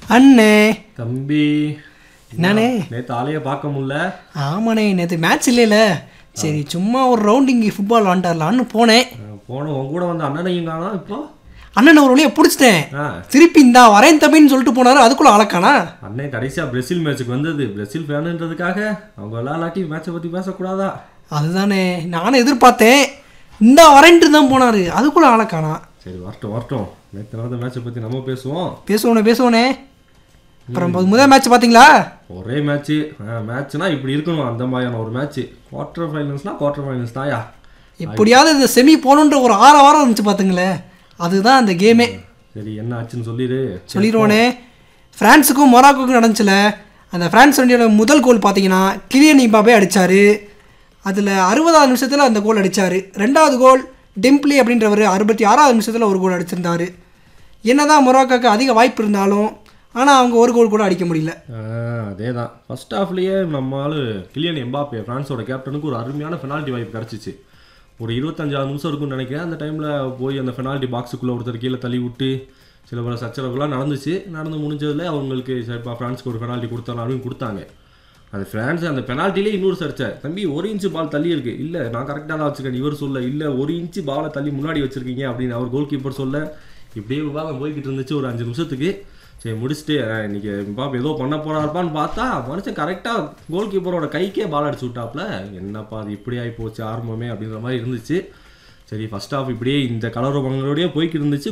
அண்ணே தம்பி என்னண்ணே நேற்று ஆளையே பார்க்க முடியல. ஆமாண்ணே நேற்று மேட்ச் இல்லைல்ல, சரி சும்மா ஒரு ரவுண்ட் இங்கே ஃபுட்பால் விளாண்டாடலான்னு போனேன். போன உன் கூட வந்து அண்ணனையும் காணோம். இப்போ அண்ணன் ஒரு வழியாக பிடிச்சிட்டேன். ஆ திருப்பி இந்தா வரேன் தம்பின்னு சொல்லிட்டு போனாரு, அதுக்குள்ளே அழக்கானா. அண்ணன் கடைசியாக பிரேசில் மேட்ச்சுக்கு வந்தது. பிரேசில் ஃபேனுன்றதுக்காக அவங்க விளாட்டி மேட்சை பற்றி பேசக்கூடாதா? அதுதானே நானும் எதிர்பார்த்தேன். இந்தா வரேன்ட்டு தான் போனார், அதுக்குள்ளே அழக்கானா. சரி வரட்டும் வரட்டும், நேற்று நடந்த மேட்சை பற்றி நம்ம பேசுவோம். பேசுவோனே. அப்புறம் முதல் மேட்ச் பார்த்தீங்களா? ஒரே மேட்ச்சு. மேட்ச்னா இப்படி இருக்கணும், அந்த மாதிரியான ஒரு மேட்ச்சு. குவார்டர் ஃபைனல்ஸ் தாயா. எப்படியாவது இந்த செமி போகணுன்ற ஒரு 6 வாரம் இருந்துச்சு பார்த்துங்களேன், அதுதான் அந்த கேமே. சரி என்ன ஆச்சுன்னு சொல்லிடுவோனே. ஃப்ரான்ஸுக்கும் மொராக்கோக்கும் நடந்துச்சுல, அந்த ஃப்ரான்ஸ் வண்டியோட முதல் கோல் பார்த்தீங்கன்னா கிலியன் எம்பாப்பே அடித்தார். அதில் 60வது நிமிஷத்தில் அந்த கோல் அடித்தார். ரெண்டாவது கோல் டெம்ப்ளி அப்படின்றவர் 66வது நிமிஷத்தில் ஒரு கோல் அடிச்சிருந்தார். என்னதான் மொராக்கோக்கு அதிக வாய்ப்பு இருந்தாலும் ஆனால் அவங்க ஒரு கோல் கூட அடிக்க முடியல. அதே தான் ஃபர்ஸ்ட் ஹாஃப்லேயே நம்மளால் கிலியன் எம்பாப்பே ஃப்ரான்ஸோட கேப்டனுக்கு ஒரு அருமையான பெனால்ட்டி வாய்ப்பு கிடச்சிச்சு. ஒரு 25 நிமிஷம் இருக்குன்னு நினைக்கிறேன். அந்த டைமில் போய் அந்த பெனால்ட்டி பாக்ஸுக்குள்ளே ஒருத்தர் கீழே தள்ளி விட்டு சில பல சச்சரவுலாம் நடந்து முடிஞ்சதில் அவங்களுக்கு சரிப்பா ஃப்ரான்ஸுக்கு ஒரு பெனால்ட்டி கொடுத்தாலும் கொடுத்தாங்க. அந்த ஃப்ரான்ஸ் அந்த பெனால்ட்டிலே இன்னொரு சர்ச்சை, தம்பி 1 இன்ச்சு பால் தள்ளி இருக்குது. இல்லை நான் கரெக்டாக தான் வச்சுருக்கேன், இவர் சொல்ல இல்லை 1 இன்ச்சு பாலை தள்ளி முன்னாடி வச்சுருக்கீங்க அப்படின்னு அவர் கோல் கீப்பர் சொல்ல. இப்படியே விவாதம் போய்கிட்டு இருந்துச்சு ஒரு 5 நிமிஷத்துக்கு. சரி முடிச்சுட்டு இன்றைக்கி பாப்பா ஏதோ பண்ண போகிறாருப்பான்னு பார்த்தா மனுஷன் கரெக்டாக கோல் கீப்பரோட கைக்கே பால் அடிச்சு விட்டாப்புல. என்னப்பா அது இப்படி ஆகி போச்சு ஆரம்பமே அப்படின்ற மாதிரி இருந்துச்சு. சரி ஃபர்ஸ்ட் ஹாஃப் இப்படியே இந்த கலவரங்களோடய போய்கிட்டு இருந்துச்சு.